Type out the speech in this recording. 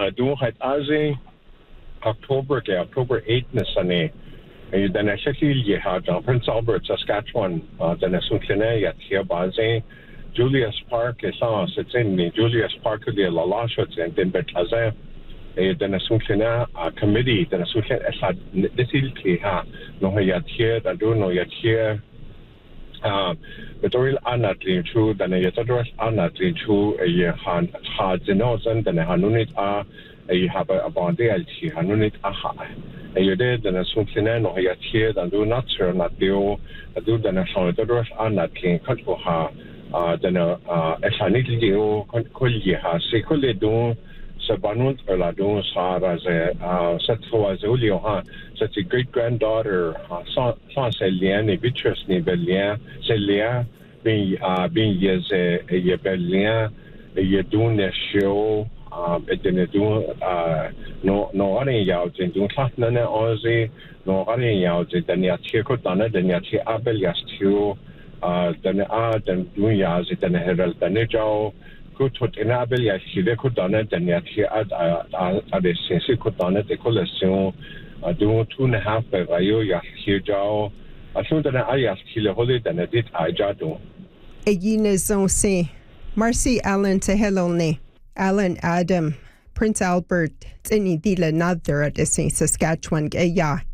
do het azi October 8 na sani. Dan actually had Prince Albert, Saskatchewan, dan sunklene yat here bazi Julius Park is it's in Julius Park de la Lashot and then betlaze. Dan sunklene committee dan sunklene esad desil ki ha no yat here dan do no yat here. Betoril anatlin chu dan yatadras anatlin chu han ha genosan dan hanunit have a bandi alti hanunit aha. Ayude dan sunklene no yat here dan do not sure not do dan yatadras anatlin katko ha dan esanit dio kolli ha sekole do Sabanut Eladon Sara Setfo Azulio ha such a great granddaughter sans Eliane Beatrice ni Belien Celia being yes a Belien a Yadun show no running out in doing Nana Ozzy no running out in the Niachiko Dana the Niachi Abelias too then doing Yaz it and Herald Danijao could put in Abelia, he could done it, and yet he had a sense could done it, a collection, doing 2.5 by Vayu, Yahijao. I think that I asked Hila Holy than I did I jado. A yinazon say, Marcy Allen to Helone, Allen Adam, Prince Albert, any dealer not there at the Saint Saskatchewan, ya.